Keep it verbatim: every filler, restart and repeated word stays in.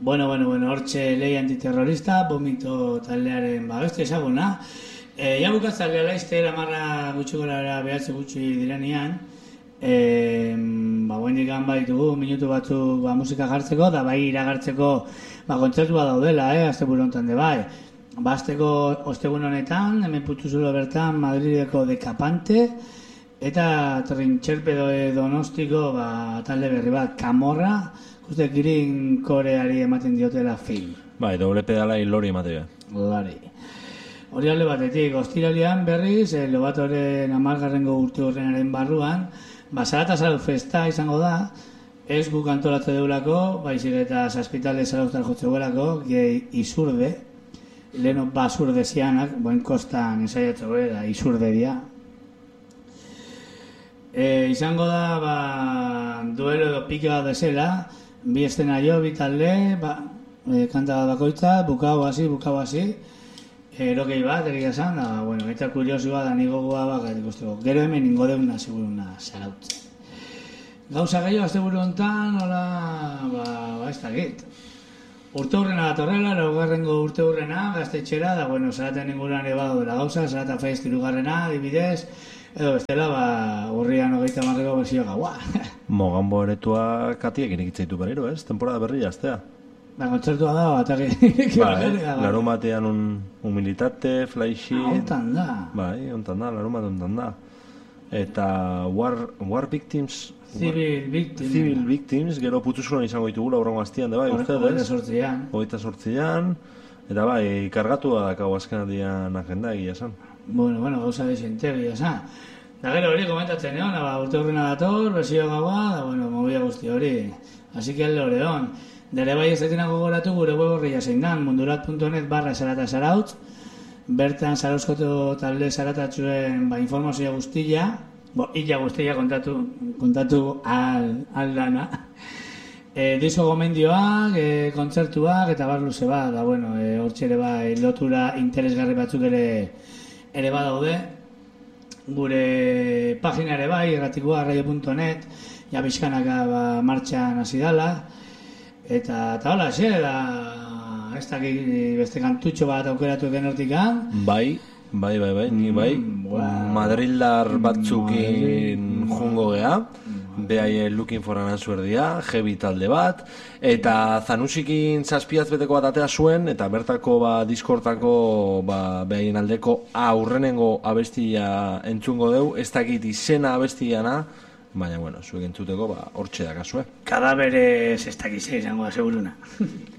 Bueno, bueno, bueno, hortxe lei antiterrorista, Vomito taldearen babeste ezaguna. E, ja bukatzalea laizte, lamarra gutxi gora behatze gutxi direnean, e, ba, guen digan baitugu, minutu batzuk ba, musika jartzeko, da bai iragartzeko ba, kontzertua daudela, eh, asteburu honetan de bai. Ba, azteko ostegun honetan, hemen putuzulo bertan, Madrideko Dekapante, eta Trintxerpedo Donostiko ba, talde berri bat, Kamorra, uste Green Koreari ematen diotela film. Bai, doble pedala lori ematea. Lori. Hori alde batetik, ostiralean berriz, eh, Lobatoren amargarrengo urte horrenaren barruan, Basarata Salut Festa izango da, ez guk antolatze deulako, baizik eta Zazpitale Zarauztar jotze guelako, gehi Izurde, leheno Basurde zianak, boen kostan ensaiatze da, Izurde dia. E, izango da, ba, duelo edo pike bat desela, bi eszenario, bi talde, ba, e, kanta bakoitza, bukau hasi, bukau hasi, erokei bat, egia esan, da, bueno, eta kuriosioa da nigogoa baka ikusteko. Gero hemen ingo deuna, seguruna, Zarautze. Gauza gehiago, azte buru honetan, hola, ba, ba, ez da git. Urte hurrena datorrela, laugarrengo urte hurrena, gaztetxera, da, bueno, Zaraten inguruan ere badoela gauza, Zarata Fest irugarrena, adibidez, edo bestela, ba, urrian hogeita marreko berzio gaua. Mogambo eretua katiek inikitzaitu berriro, ez? Temporada berri jaztea. Ba, kontzertua da, batak ba, eh? Larun batean un humilitate, flaixi... Ah, ontan da. Bai, ontan da, larun bat ontan da. Eta War, war Victims... Civil Victims. Civil Victims, gero putuzulan izango ditugu laurrengo aztian, da bai, uste, Hogeita sortzian. Hogeita sortzian. Eta bai, kargatu da dakau azken adian agenda egia esan. Bueno, bueno, gauza desente egia esan. Da gero hori komentatzen egon, ba, urte horrena dator, berzio gaua, da bueno, movia guzti hori. Así que el loreon. Dere bai ez detenak gogoratu gure web horria zein dan, mundurat puntu net barra zarata zarautz. Bertan zarauzkoto talde zaratatxuen ba, informazioa guztia, bo, illa guztia kontatu, kontatu al, al dana. E, disko gomendioak, e, kontzertuak eta bar luze bat, da bueno, e, hortxe ere bai lotura interesgarri batzuk ere, ere badaude. Gure pagina ere bai, erratikoa, radio puntu net, ja bizkanaka ba, martxan hasi dala. Eta, eta hola, xe, da, ez dakik beste kantutxo bat aukeratu eken hortikan. Bai, bai, bai, bai, ni bai, Mm, wow. Madrildar batzukin jungo gea, behaien looking for an answer dia, heavy talde bat, eta Zanusikin zazpiaz beteko bat atea zuen, eta bertako ba, diskortako ba, behaien aldeko aurrenengo abestia entzungo deu, ez dakit izena abestiana, baina, bueno, zuek entzuteko, ba, hortxe dakazue. Kadaberez ez dakize izango da, seguruna.